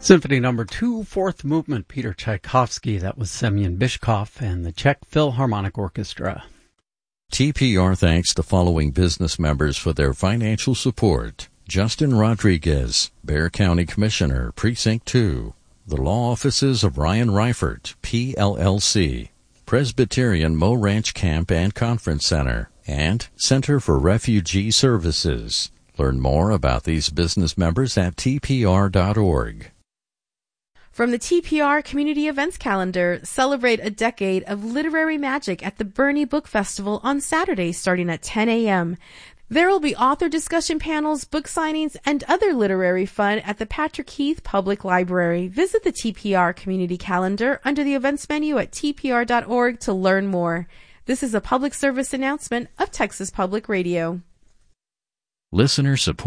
Symphony Number 2, Fourth Movement, Peter Tchaikovsky. That was Semyon Bishkov and the Czech Philharmonic Orchestra. TPR thanks the following business members for their financial support. Justin Rodriguez, Bexar County Commissioner, Precinct 2. The law offices of Ryan Reifert, PLLC. Presbyterian Mo Ranch Camp and Conference Center. And Center for Refugee Services. Learn more about these business members at tpr.org. From the TPR Community Events Calendar, celebrate a decade of literary magic at the Bernie Book Festival on Saturday starting at 10 a.m. There will be author discussion panels, book signings, and other literary fun at the Patrick Heath Public Library. Visit the TPR Community Calendar under the events menu at tpr.org to learn more. This is a public service announcement of Texas Public Radio. Listener support.